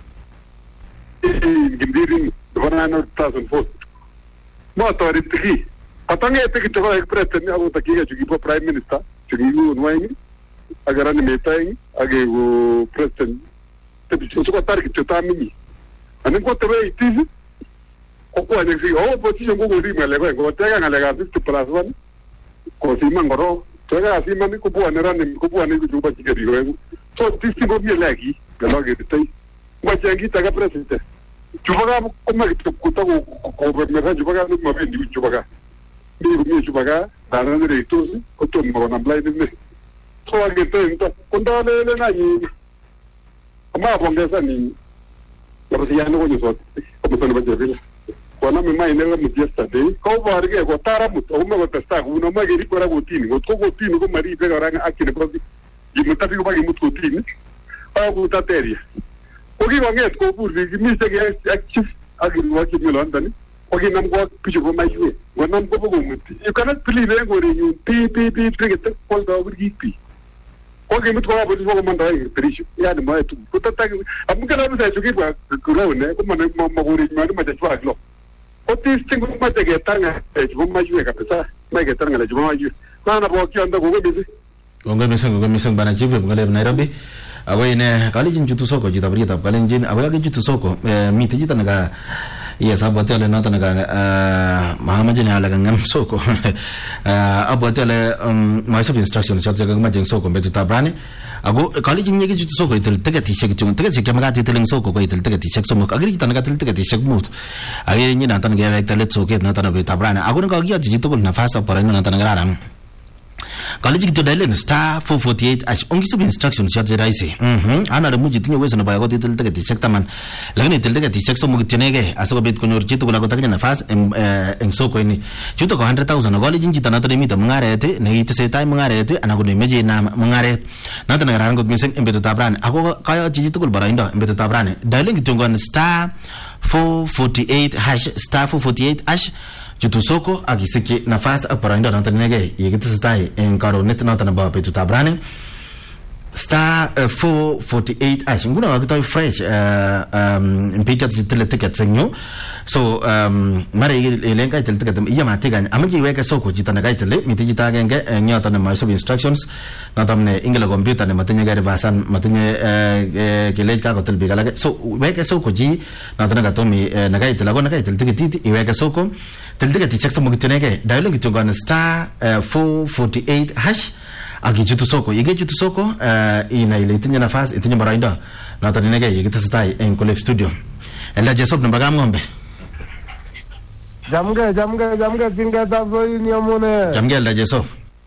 Gimbirin dwana no 2004. Mo to ritki. Patange teki chakora express ni ago takiga chukipo prime minister. Chukigo nwaini. Agarani metai age go president. Tebi chuko tariki chutamini. Ani ko tebe itizi ko anexi o position go ri mele ko tega ngalega 50+1 ko si mangoro tega si mami ko buana ran ko buana ko juba chigeri go so tisti go mi lagi galo ge tai ma changi taga president juba ga ko ma ko to ko me ga juba ga no ma bendi juba ga mi juba ga daran re itosi ko to mo na blai ne so age tento ko ndale le na ni ma bongeza ni Rosiano ko yusot ko to ba jebila ko na me mai ne la mutiesta de ko barge ko tara mut o me ko testa ko no ma geri ko ra gotini ko gotini ko mari pe ga ran akine ko di mutafi ko ba mut gotini a ko tateria ko gi wanget ko burdi gi mi se ge active agri wa ki milon dani ko gi nam ko pijo ko mai yu ko nam ko ko muti you cannot believe e go re you pi trigger ko da burgi pi Oke mtu kwa hapo ndipo manda yake perisho yani mwa tu kutata amuka na msa chuki kwa kurone kuma na maguri mali majachwa kilo otisti kuma tege tanga juma majue kabisa mage tanga la juma majue na bo kianda gogo miseng bana chief ngale Nairobi awe ne kali jin jutu soko jita berita kali jin awe age jutu soko mi tijita naga iya sabote ale nata naga mahamajini ala ngam soko abote ale myself instruction chatse ga majeng soko betu tabrani ago kali jin yege jutu soko itel tegati shek chung tegati kamaga titeling soko ko itel tegati shek somo agri kita naga tegati shek mut age ni nata naga vek tele soke nata naga tabrani ago naga giya jitu ko na fasa parang nata naga ram College to Dylan star 448 ash ongi sub instruction shot raise ana da muji tinyo wesa na bago titel tegati shek taman lagni titel tegati shek so mugi tinege aso bet ko nyor chitu ko lago taknya na fas em so ko ni chuto ko 100,000 college jinji tanata de mita mungarete ne ite se tay mungarete ana go ne meje na mungaret nata na ran go miseng embeto tabran ago kayo jitu ko baraindo embeto tabran Dylan tungon star 448 hash star 448 hash Jutu soko agisiki nafasi aparaindo na tanege yegiti stai en karo net na tanaba petu tabrane star 448 ash nguna wakita fresh mpita tile ticket senyo so mare ilenga tile ticket yama tiga amaji weka soko jitana ga tile mitiji tagenge nyota na my sub instructions na tamne ingela computer ne matanya gari basan matanya kelej ka hotel bigala so weka soko ji na tanaga tomi na ga tile go na ga tile ticket weka soko tile ticket check so mugitunege dialogue tungana star 448 hash agi jutu soko yege jutu soko ina ile itinya nafasi itinya barainda na taninege yege tsatai en College Studio ela jesop namba ngombe jamge tinga tazo ni amone jamge ela jesop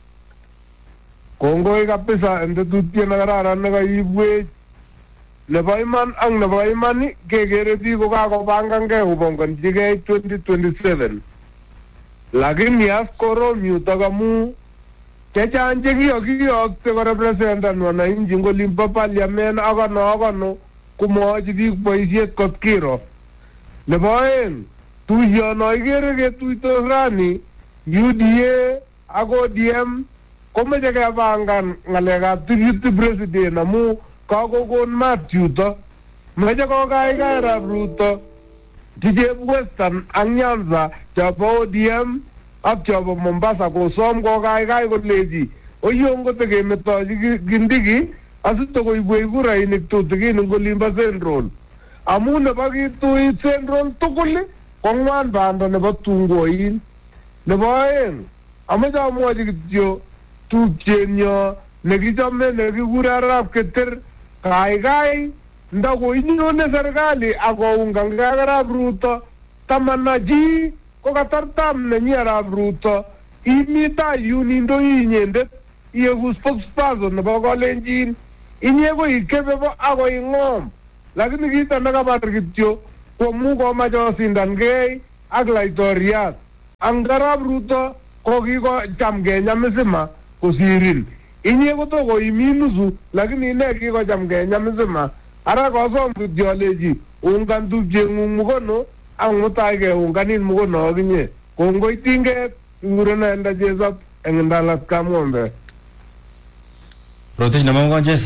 kongo kabisa ndo tutie na garara na ibwe le baiman ang na baimani gegere ti ko ka ko bangange ubongan jige 2027 lakini askoro miutagamu Chechanje kiyo te ko representan wananchi ngolimpa parliament akono kumwochi biik boisiet kot kiro. Nebo oeng tuiyono ikere ketuitos rani UDA ak ODM komeche kepangan ng'alekab deputy president amu kakokon mat yuto meje ko kai Ruto tije Western ang Nyanza chabo ODM ak chabo Mombasa ko som ko kai ko leji oyongo tege meto gindigi asito ko ibura inik tutugin ngo limba Central amune bagi tu Central tukuli kongwan bando ne batungoin ne baen amaja moji kityo tupchenyo ne kijame ne kigura rap keter kai ndako inyone serikali ako ungangara Ruto tamanaji ko katartam ne nyara Ruto imita yunindo inyende iye spokesperson ne bagolenjin inyego ikebebo ako ingom lakini kita nakabatar kityo ko muko majo sindan gay ak laitoriat angara Ruto ko kiko chamge nyamesema kosirin inyego to ko iminusu lakini ne kiko chamge nyamesema ara ko som kityo leji ungan tupje mukono ang mutage unganin mukono ginye kongoi tinge ngurena enda jesap endalas kamombe Protege nama konje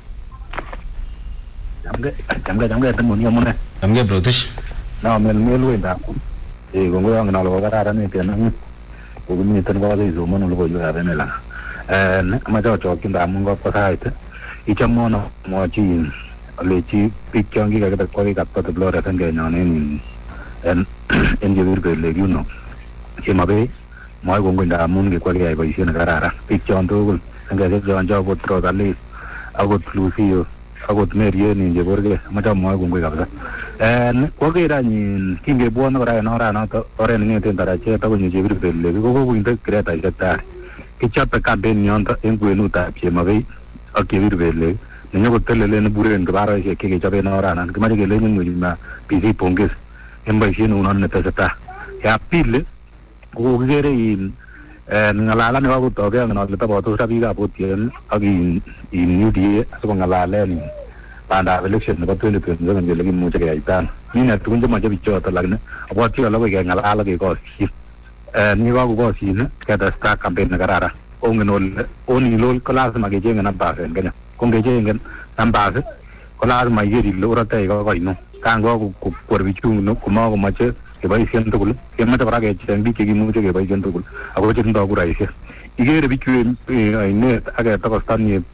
Jamge temuni amune. Jamge Protege. Na melu enda. Gongo yang nalo kara ni tianang. Uguni tengo ada isu mana lo boleh ada nela. Macam kita mungo pasai itu. Icam mana mochi leci picture kita kita kau kita tu belum ada tengah ni. En jadi berlegi no. Cuma be mau gongo enda mun kita kau kita isi negara. Picture tu tengah jalan jauh betul kali. Aku lulusio. Aku meri ni je borge macam mau gongo kita. Kau kira ni tinggi buan orang orang ni tentara cek tahu ni je berlegi. Kau kita kereta kita. Kita pekaben ni orang yang kau nuta cuma be. Aku berlegi. Nyo ko tele ne buren ke bara ke jabe na ora nan kemari ke le ni ma pisi pongges embai sino unan ne tata ya pil ko gere in ngalala ne ko to ke na le ta bo to sabi ga potien agi in new die so ngalala ni panda election ne ko tele ke ngan le gi mu ke aitan ni na tu nje ma je bicho ta lagne abo ti la ke ngalala ke ko si ni wa ko si ne ka da sta campaign na garara o ngol oni lol class ma ke je ngana ba fen kanya kung kaya yung nambasa kolar may yeri lura tayo ko ino kango ko korbichu no kuma ko mache ke bai siento kul ke mata para ke chambi ke gimu ke bai siento kul ako che ndo kura ise igere bichu ine aga ta kostan ni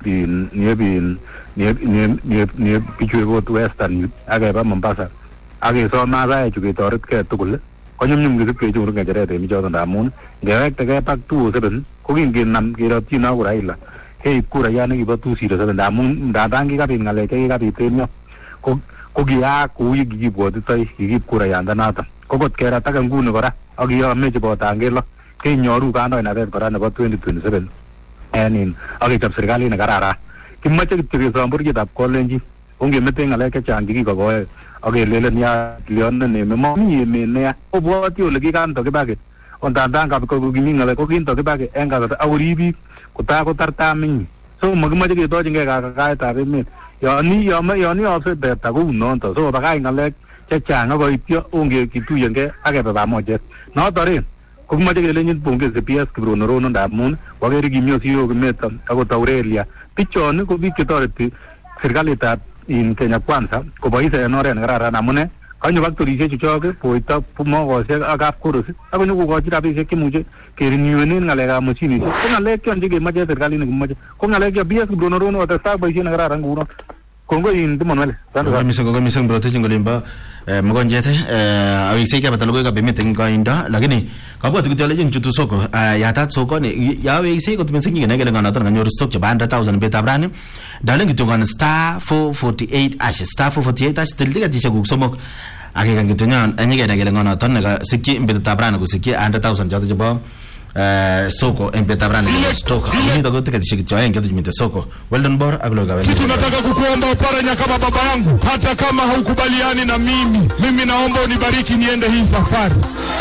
bichu go to western aga ba Mombasa aga so ma ba chu ke torit ke tukul ko nyum ke chu ke jare te mi jo da mun direct ke pak tu seben ko gin nam ke ro ti na kura ila hey kura ya ni batu sira sa damun dadangi ka pingale ke ka pitemyo ko giya ku gi bod tai gi kura ya ndanata ko got kera ta kan gunu kora agi ya me jibo tangelo ke nyoru ka no na ber kora na 2027 enin agi tap serikali na garara kimmache kitri sambur ki tap kolenji onge mete ngale ke changi ko go agi lele nya leon ne me mo mi me ne o bo ti o legi kan to ke bage on dadang ka ko gi ngale ko kin to ke bage enga ta awribi kuta ko tartamin so magmaje ke to jinge ka ta be me yo ni ofse be ta ku no to so ba ka ngale cha cha ngo ityo onge kitu yenge age ba mo je no tore ko maje ke lenin ponge se pias ke bro no da mun wa ge gi mio sio ke meta ako taurelia pichon ko bi ke tore ti sergalita in Kenya Kwanza ko ba ise no re ngara na mune kanyo baktori je chuchoke poita pumo go se aga kurus ako nyu go jira be se ke muje ke reunion ngale ga machini ko ngale ke anje ke maje serikali ni maje ko ngale ke bias brono rono ta sa ba ise ngara ranguno kongo in de manuel ko misang protege ngolimba mgonjete awi se ke batalo ga be meeting ga inda lakini ka bo tukitale jing chutu soko ya tat soko ni ya we se ko tumense ngene ngene ngana tan nyor stock ba 100,000 beta brani daling gitu kan star 448 ash star 448 ash tildiga tisha gu somok age kan gitu nyan anyege ngene ngana tan ga sikki beta brani ku sikki 100,000 jatu jabo soko beta brani stock ni dogo tika tisha gitu ayen gitu jimite soko weldon bor aglo ga tunataka kukuomba uparanya kama baba yangu hata kama haukubaliani na mimi naomba unibariki niende hii safari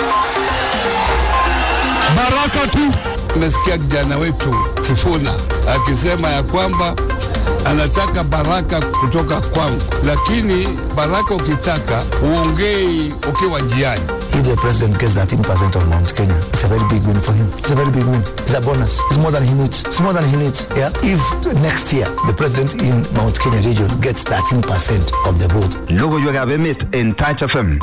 baraka tu. Nasikia kijana wetu Sifuna akisema ya kwamba anataka baraka kutoka kwangu, lakini baraka ukitaka uongei ukiwa njiani. if the president gets 13% of Mount Kenya, it's a very big win for him. It's a very big win. It's a bonus. It's more than he needs. It's more than he needs. Yeah. If next year the president in Mount Kenya region gets 13% of the vote. Logo you have in Touch FM.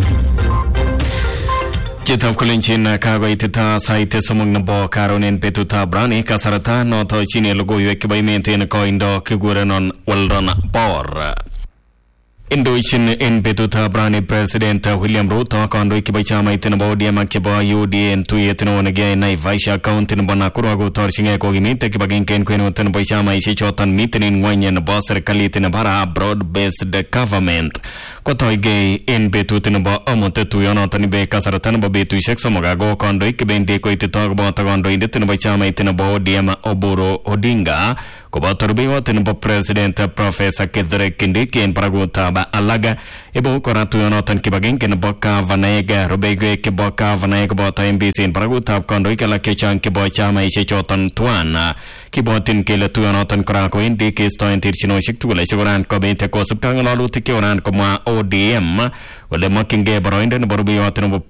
Kitab Kulinchin Kagoitita Saite Sumung Nabo Karonin Petuta Brani Kasarata no Tochini Logo Yuki maintain coindo Kigurenon Waldon Power. Indoishin in Petuta Brani President William Ruto Kondo Kibachama Itinabo Diamakiba UD and Tuyetino again Vaisha Count in Bonakurago Torching Kogimite Kibagin Quentin Boishama Ishichotan meeting in Wanyan Bosser Kalitin Bara broad based government. Kotoige in Betutinabo Omote Tuyonotanibe Kasaratanabo Betu Shexomogago Kondo Ikibende Koititogo Tagondo in the Tinabachama Itinabo Diama Oburo Odinga Kobatorbiwa Tinabo President Professor Kedre Kindiki and Paragutaba Alaga Ebo Koratuyonotan Kibagin Boka Vanega Robege Kiboka Vanega Bota MBC in Paragutab Kondo Ikala Kechan Kibochama Ishichotan Tuana Kibotin Kila Tuyonotan Krako Indiki Stoin Tirchino Shiktula Shuran Kobete Kosuptangalu Tikioran Koma ODM Wale Mokinge Baroinden Borbiwatin